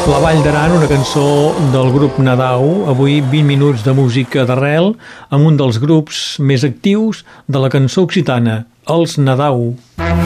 La Vall d'Aran, una cançó del grup Nadau, avui 20 minuts de música d'arrel amb un dels grups més actius de la cançó occitana, els Nadau.